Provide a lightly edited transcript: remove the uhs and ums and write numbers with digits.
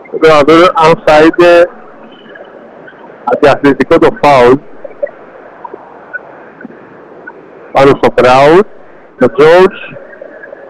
Πρέπει να δούμε αν θα είναι αντιαθλητικό το φάουλ πάνω στο Brown. Το George